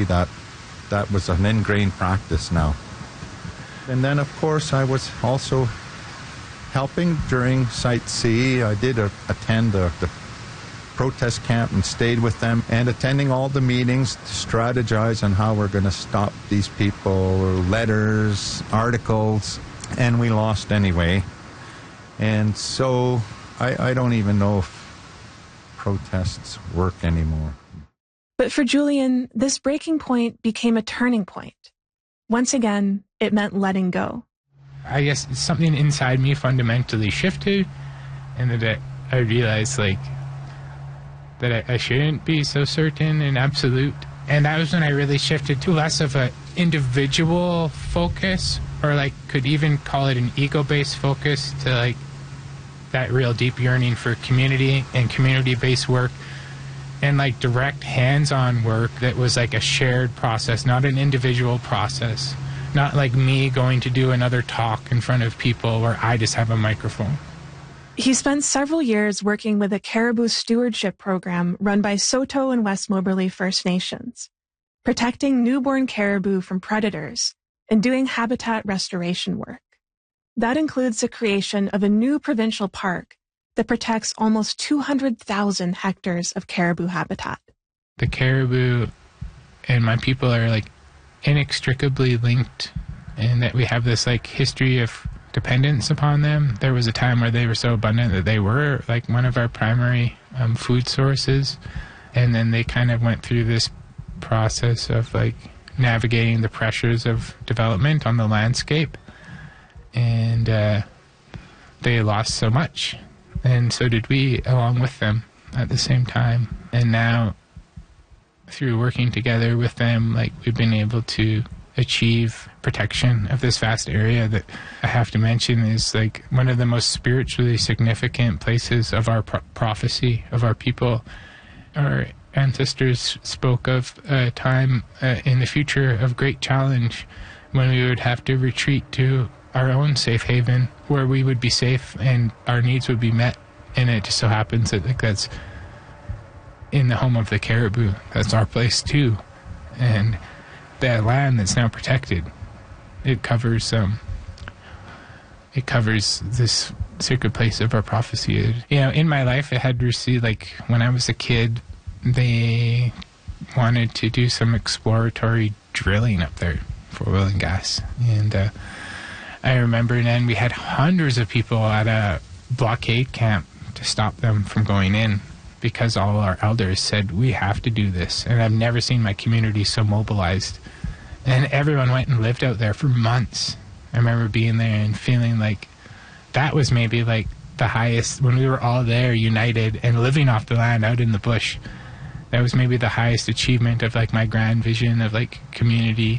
that was an ingrained practice now. And then, of course, I was also helping during Site C. I did attend the protest camp and stayed with them, and attending all the meetings to strategize on how we're going to stop these people, letters, articles, and we lost anyway. And so I don't even know if protests work anymore. But for Julian, this breaking point became a turning point. Once again, it meant letting go. I guess something inside me fundamentally shifted, and that I realized, that I shouldn't be so certain and absolute. And that was when I really shifted to less of an individual focus, or could even call it an ego-based focus, to that real deep yearning for community and community-based work, and direct hands-on work that was a shared process, not an individual process. Not like me going to do another talk in front of people where I just have a microphone. He spent several years working with a caribou stewardship program run by Saulteaux and West Moberly First Nations, protecting newborn caribou from predators and doing habitat restoration work. That includes the creation of a new provincial park that protects almost 200,000 hectares of caribou habitat. The caribou and my people are inextricably linked, and that we have this history of dependence upon them. There was a time where they were so abundant that they were one of our primary food sources, and then they kind of went through this process of navigating the pressures of development on the landscape, and they lost so much, and so did we along with them at the same time. And now, through working together with them, we've been able to achieve protection of this vast area that I have to mention is one of the most spiritually significant places of our prophecy of our people. Our ancestors spoke of a time in the future of great challenge when we would have to retreat to our own safe haven, where we would be safe and our needs would be met. And it just so happens that that's in the home of the caribou. That's our place too. And that land that's now protected, it covers this sacred place of our prophecy. In my life, I had received, when I was a kid, they wanted to do some exploratory drilling up there for oil and gas. And I remember then we had hundreds of people at a blockade camp to stop them from going in, because all our elders said, we have to do this. And I've never seen my community so mobilized. And everyone went and lived out there for months. I remember being there and feeling that was maybe the highest, when we were all there united and living off the land out in the bush. That was maybe the highest achievement of my grand vision of community